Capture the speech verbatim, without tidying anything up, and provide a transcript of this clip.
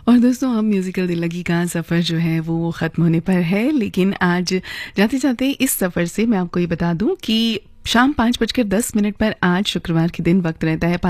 और दोस्तों अब म्यूज़िकल दिल लगी का सफ़र जो है वो ख़त्म होने पर है, लेकिन आज जाते-जाते इस सफ़र से मैं आपको ये बता दूँ कि शाम पाँच बजकर दस मिनट पर आज शुक्रवार के दिन वक्त रहता है